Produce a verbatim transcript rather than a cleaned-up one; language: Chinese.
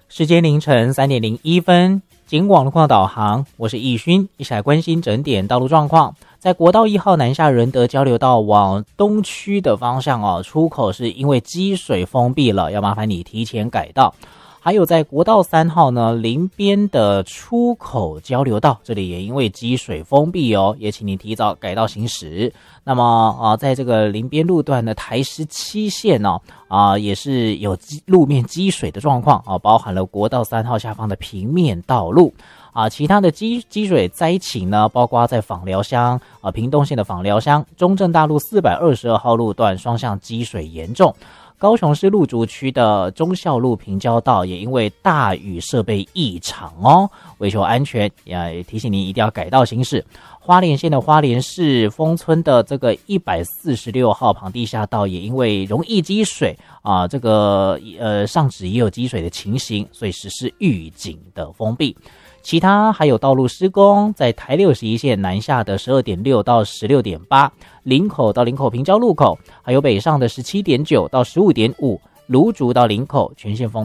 时间凌晨三点零一分，警网路况导航，我是易勋，一起来关心整点道路状况。在国道一号南下仁德交流道往东区的方向哦，出口是因为积水封闭了，要麻烦你提前改道。还有在国道三号呢，林边的出口交流道，这里也因为积水封闭哦，也请你提早改道行驶。那么啊、呃，在这个林边路段的台十七线呢、哦，啊、呃，也是有路面积水的状况啊、呃，包含了国道三号下方的平面道路啊、呃，其他的积积水灾情呢，包括在枋寮乡啊、呃，屏东县的枋寮乡，中正大路四百二十二号路段双向积水严重。高雄市路竹区的忠孝路平交道也因为大雨设备异常哦，维修安全也提醒您一定要改道行驶。花莲县的花莲市丰村的这个一百四十六号旁地下道也因为容易积水啊，这个呃上址也有积水的情形，所以实施预警的封闭。其他还有道路施工，在台六十一线南下的 十二点六 到 十六点八， 林口到林口平交路口，还有北上的 十七点九 到 十五点五， 芦竹到林口全线封闭。